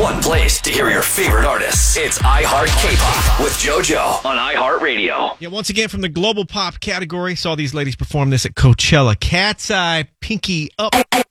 one place to hear your favorite artists. It's iHeart K-Pop with JoJo on iHeartRadio. Yeah, once again from the global pop category, saw these ladies perform this at Coachella. Cat's Eye, Pinky Up.